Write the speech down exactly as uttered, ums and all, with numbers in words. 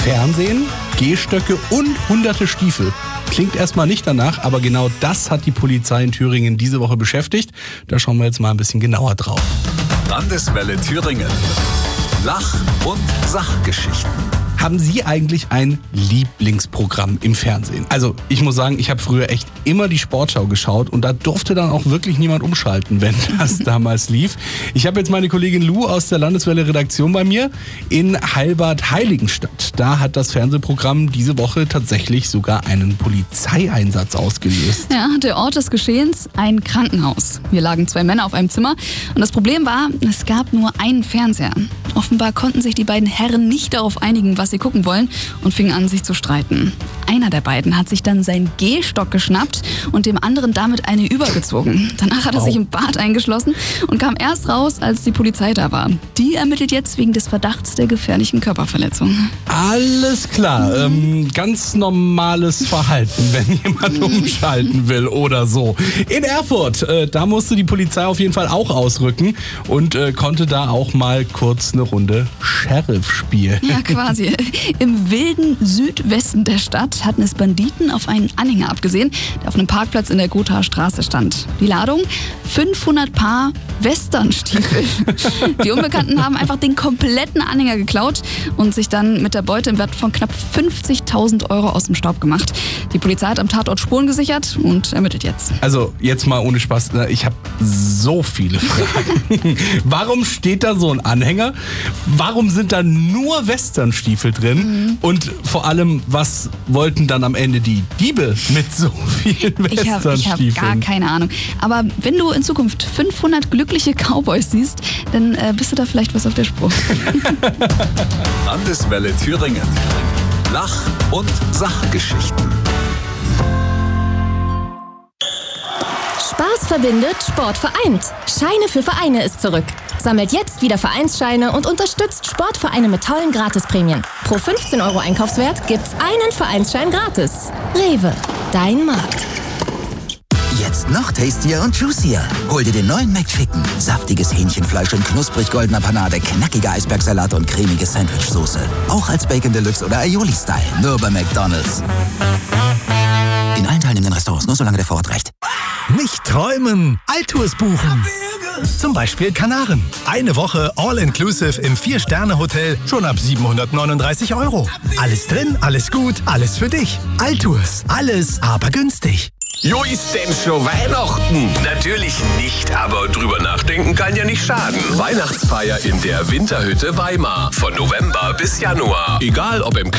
Fernsehen, Gehstöcke und hunderte Stiefel. Klingt erstmal nicht danach, aber genau das hat die Polizei in Thüringen diese Woche beschäftigt. Da schauen wir jetzt mal ein bisschen genauer drauf. Landeswelle Thüringen. Lach- und Sachgeschichten. Haben Sie eigentlich ein Lieblingsprogramm im Fernsehen? Also ich muss sagen, ich habe früher echt immer die Sportschau geschaut und da durfte dann auch wirklich niemand umschalten, wenn das damals lief. Ich habe jetzt meine Kollegin Lou aus der Landeswelle-Redaktion bei mir in Heilbad-Heiligenstadt. Da hat das Fernsehprogramm diese Woche tatsächlich sogar einen Polizeieinsatz ausgelöst. Ja, der Ort des Geschehens, ein Krankenhaus. Hier lagen zwei Männer auf einem Zimmer und das Problem war, es gab nur einen Fernseher. Offenbar konnten sich die beiden Herren nicht darauf einigen, was sie gucken wollen und fingen an, sich zu streiten. Einer der beiden hat sich dann seinen Gehstock geschnappt und dem anderen damit eine übergezogen. Danach hat er sich im Bad eingeschlossen und kam erst raus, als die Polizei da war. Die ermittelt jetzt wegen des Verdachts der gefährlichen Körperverletzung. Alles klar, ähm, ganz normales Verhalten, wenn jemand umschalten will oder so. In Erfurt, äh, da musste die Polizei auf jeden Fall auch ausrücken und äh, konnte da auch mal kurz eine Runde Sheriff spielen. Ja, quasi. Im wilden Südwesten der Stadt hatten es Banditen auf einen Anhänger abgesehen, der auf einem Parkplatz in der Gothaer Straße stand. Die Ladung? fünfhundert Paar Westernstiefel. Die Unbekannten haben einfach den kompletten Anhänger geklaut und sich dann mit der Beute im Wert von knapp fünfzigtausend Euro aus dem Staub gemacht. Die Polizei hat am Tatort Spuren gesichert und ermittelt jetzt. Also jetzt mal ohne Spaß, ich habe so viele Fragen. Warum steht da so ein Anhänger? Warum sind da nur Westernstiefel drin? Mhm. Und vor allem, was wollten dann am Ende die Diebe mit so vielen Westernstiefeln? Ich habe hab gar keine Ahnung. Aber wenn du in Zukunft fünfhundert glückliche Cowboys siehst, dann äh, bist du da vielleicht was auf der Spur. Landeswelle Thüringen. Lach- und Sachgeschichten. Spaß verbindet, Sport vereint. Scheine für Vereine ist zurück. Sammelt jetzt wieder Vereinsscheine und unterstützt Sportvereine mit tollen Gratisprämien. Pro fünfzehn Euro Einkaufswert gibt's einen Vereinsschein gratis. Rewe, dein Markt. Jetzt noch tastier und juicier. Hol dir den neuen McChicken. Saftiges Hähnchenfleisch in knusprig goldener Panade, knackiger Eisbergsalat und cremige Sandwichsoße. Auch als Bacon Deluxe oder Aioli-Style. Nur bei McDonald's. In allen teilnehmenden Restaurants, nur solange der Vorrat reicht. Nicht träumen, Altours buchen. Zum Beispiel Kanaren. Eine Woche All-Inclusive im Vier-Sterne-Hotel schon ab siebenhundertneununddreißig Euro. Alles drin, alles gut, alles für dich. Altours, alles aber günstig. Jo, ist denn schon Weihnachten? Natürlich nicht, aber drüber nachdenken kann ja nicht schaden. Weihnachtsfeier in der Winterhütte Weimar. Von November bis Januar. Egal ob im